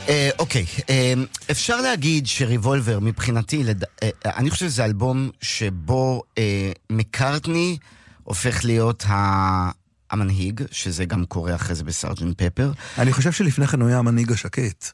אוקיי, אפשר להגיד שריבולבר מבחינתי, אני חושב שזה אלבום שבו מקארטני הופך להיות המנהיג, שזה גם קורה אחרי זה בסארג'נט פפר. אני חושב שלפני כן הוא היה המנהיג השקט.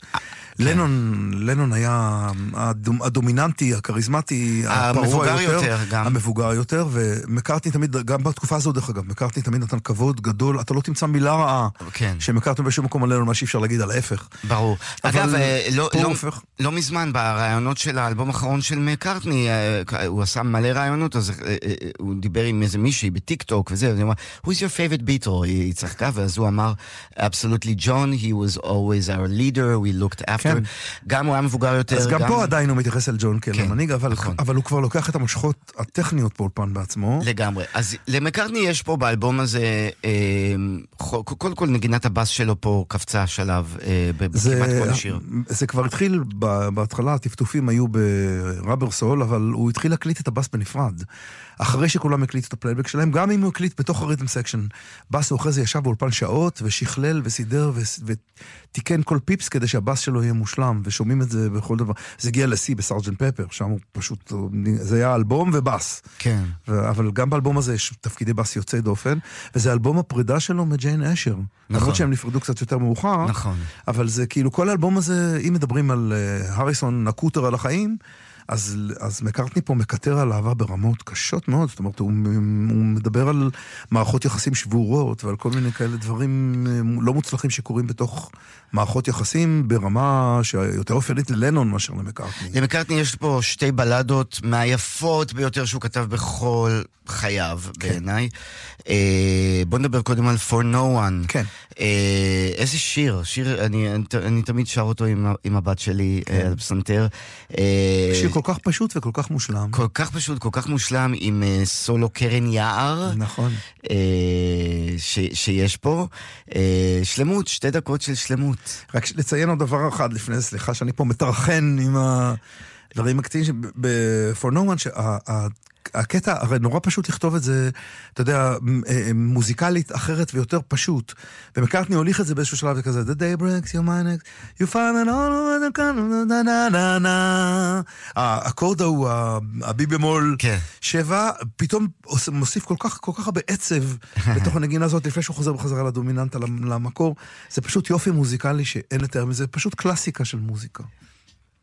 לנון היה הדומיננטי, הכריזמטי, המבוגר יותר גם. המבוגר יותר, ומקארטני תמיד, גם בתקופה הזו דרך אגב, מקארטני תמיד נתן כבוד גדול, אתה לא תמצא מילה רעה, שמקארטני בשום מקום על לנון, מה שאפשר להגיד על ההפך. ברור. אגב, לא מזמן, ברעיונות של האלבום האחרון של מקארטני, הוא עשה מלא רעיונות, אז הוא דיבר עם איזה מישהי בטיק טוק וזה, הוא אמר, who's your favorite Beatle? היא צחקה, ואז הוא אמר, absolutely John, he was always our leader, we looked after. גם הוא היה מבוגר יותר. אז גם פה עדיין הוא מתייחס אל ג'ון כמנהיג, אבל הוא כבר לוקח את המשכות הטכניות באולפן בעצמו. לגמרי. אז למקארטני יש פה באלבום הזה, קודם כל נגינת הבאס שלו פה קפצה שלב בכמעט כל השיר. זה כבר התחיל בהתחלה, הטפטופים היו ברבר סול, אבל הוא התחיל להקליט את הבאס בנפרד. אחרי שכולם הקליטו את הפלייבק שלהם, גם אם הוא הקליט בתוך הריתם סקשן, באס הוא אחרי זה ישב באולפן שעות, ושכלל וסידר ותיקן כל פיפס כדי שהבאס שלו יהיה מושלם, ושומעים את זה בכל דבר. זה הגיע לשיא בסארג'נט פפר, שם הוא פשוט, זה היה אלבום ובאס. כן. אבל גם באלבום הזה יש תפקידי באס יוצא דופן, וזה אלבום הפרידה שלו מג'יין אשר. נכון. למרות שהם נפרדו קצת יותר מאוחר. נכון. אבל זה כאילו, כל האלבום הזה, אם מדברים על הריסון נקוטר על החיים, אז מקארטני פה מקטר על אהבה ברמות קשות מאוד, זאת אומרת, הוא מדבר על מערכות יחסים שבורות, ועל כל מיני כאלה דברים לא מוצלחים שקורים בתוך מערכות יחסים, ברמה שיותר אופיינית ללנון מאשר למקארטני. למקארטני יש פה שתי בלדות מהיפות ביותר שהוא כתב בכל חייו, בעיניי. בוא נדבר קודם על For No One. כן. איזה שיר, אני תמיד שר אותו עם הבת שלי על פסנתר. שיר כל כך פשוט וכל כך מושלם. כל כך פשוט, כל כך מושלם, עם סולו קרן יער. נכון. שיש פה. שלמות, 2 דקות של שלמות. רק לציין עוד דבר אחד לפני, סליחה שאני פה מתרחן עם הדברים הקטנים, ב-For No One, הקטע, הרי נורא פשוט לכתוב את זה, אתה יודע, מוזיקלית אחרת ויותר פשוט. ומקארטני הוליך את זה באיזשהו שלב כזה, The day breaks your mind, you find it all over the corner, האקורד הוא, הבי במול 7, פתאום מוסיף כל כך הרבה עצב בתוך הנגינה הזאת, לפני שהוא חוזר בחזרה לדומיננטה, למקור. זה פשוט יופי מוזיקלי שאין לתאר מזה, פשוט קלאסיקה של מוזיקה.